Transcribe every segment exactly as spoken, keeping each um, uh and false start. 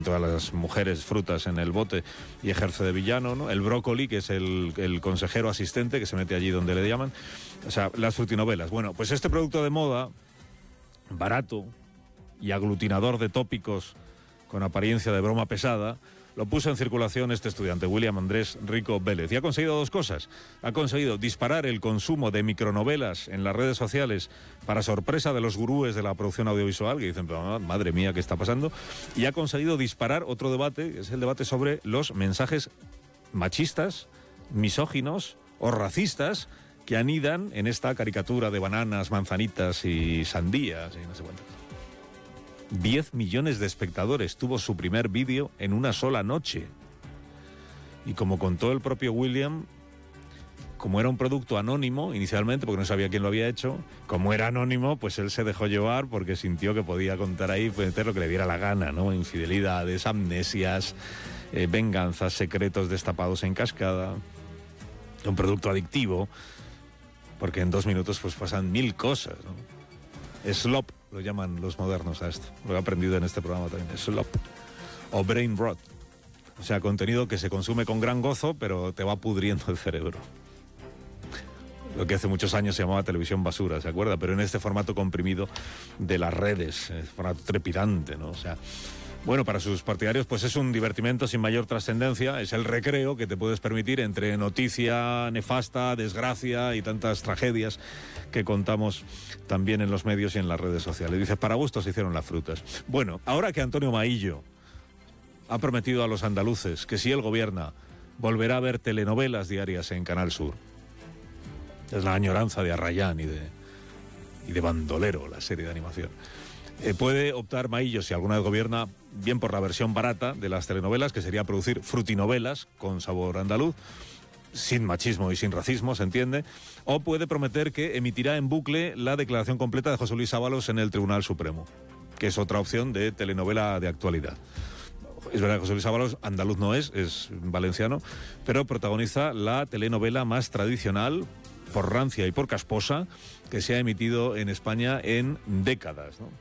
todas las mujeres frutas en el bote y ejerce de villano, ¿no? El brócoli, que es el, el consejero asistente que se mete allí donde le llaman. O sea, las frutinovelas. Bueno, pues este producto de moda, barato y aglutinador de tópicos con apariencia de broma pesada, lo puso en circulación este estudiante, William Andrés Rico Vélez, y ha conseguido dos cosas. Ha conseguido disparar el consumo de micronovelas en las redes sociales para sorpresa de los gurúes de la producción audiovisual, que dicen, pero madre mía, ¿qué está pasando? Y ha conseguido disparar otro debate, que es el debate sobre los mensajes machistas, misóginos o racistas que anidan en esta caricatura de bananas, manzanitas y sandías y no sé cuánto. diez millones de espectadores tuvo su primer vídeo en una sola noche. Y como contó el propio William, como era un producto anónimo inicialmente, porque no sabía quién lo había hecho, como era anónimo, pues él se dejó llevar porque sintió que podía contar ahí, pues, meter lo que le diera la gana, ¿no? Infidelidades, amnesias, eh, venganzas, secretos destapados en cascada. Un producto adictivo, porque en dos minutos pues pasan mil cosas, ¿no? Slop lo llaman los modernos a esto. Lo he aprendido en este programa también. Slop. O brain rot. O sea, contenido que se consume con gran gozo, pero te va pudriendo el cerebro. Lo que hace muchos años se llamaba televisión basura, ¿se acuerda? Pero en este formato comprimido de las redes, formato trepidante, ¿no? O sea, bueno, para sus partidarios pues es un divertimento sin mayor trascendencia, es el recreo que te puedes permitir entre noticia nefasta, desgracia y tantas tragedias que contamos también en los medios y en las redes sociales. Dice, para gusto se hicieron las frutas. Bueno, ahora que Antonio Maillo ha prometido a los andaluces que si él gobierna volverá a ver telenovelas diarias en Canal Sur. Es la añoranza de Arrayán y de, y de Bandolero, la serie de animación. Eh, puede optar Maillo, si alguna vez gobierna, bien por la versión barata de las telenovelas, que sería producir frutinovelas con sabor andaluz, sin machismo y sin racismo, se entiende, o puede prometer que emitirá en bucle la declaración completa de José Luis Ábalos en el Tribunal Supremo, que es otra opción de telenovela de actualidad. Es verdad que José Luis Ábalos andaluz no es, es valenciano, pero protagoniza la telenovela más tradicional, por rancia y por casposa, que se ha emitido en España en décadas, ¿no?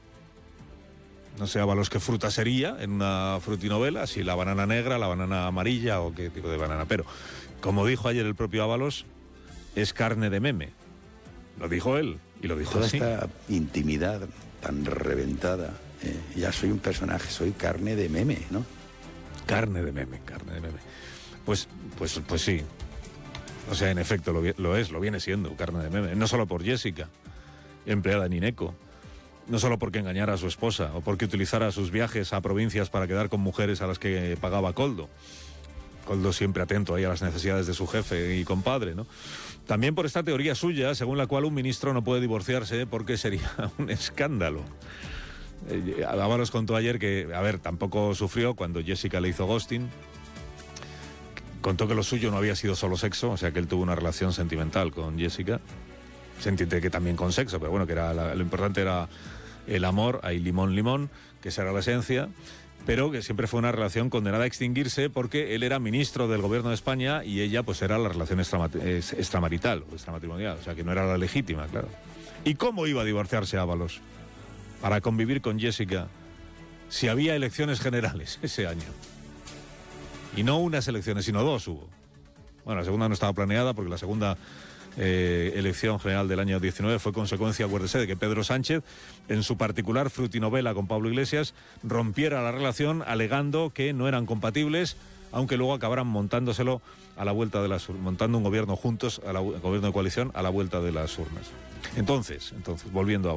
No sé, Ábalos, qué fruta sería en una frutinovela, si la banana negra, la banana amarilla o qué tipo de banana. Pero, como dijo ayer el propio Ábalos, es carne de meme. Lo dijo él y lo dijo Toda así. Esta intimidad tan reventada, eh, ya soy un personaje, soy carne de meme, ¿no? Carne de meme, carne de meme. Pues, pues, pues sí. O sea, en efecto lo, lo es, lo viene siendo, carne de meme. No solo por Jessica, empleada en Ineco. No solo porque engañara a su esposa o porque utilizara sus viajes a provincias para quedar con mujeres a las que pagaba Koldo. Koldo siempre atento ahí a las necesidades de su jefe y compadre, ¿no? También por esta teoría suya, según la cual un ministro no puede divorciarse porque sería un escándalo. Eh, Ábalos contó ayer que, a ver, tampoco sufrió cuando Jessica le hizo ghosting. Contó que lo suyo no había sido solo sexo, o sea que él tuvo una relación sentimental con Jessica. Se entiende que también con sexo, pero bueno, que era la, lo importante era el amor, hay limón, limón, que esa era la esencia, pero que siempre fue una relación condenada a extinguirse porque él era ministro del gobierno de España y ella pues era la relación extramarital o extramatrimonial, o sea que no era la legítima, claro. ¿Y cómo iba a divorciarse Ábalos para convivir con Jessica si había elecciones generales ese año? Y no unas elecciones, sino dos hubo. Bueno, la segunda no estaba planeada porque la segunda eh, elección general del año diecinueve fue consecuencia, acuérdese, de que Pedro Sánchez, en su particular frutinovela con Pablo Iglesias, rompiera la relación alegando que no eran compatibles, aunque luego acabaran montándoselo a la vuelta de las urnas, montando un gobierno juntos, a la, gobierno de coalición, a la vuelta de las urnas. Entonces, entonces, volviendo a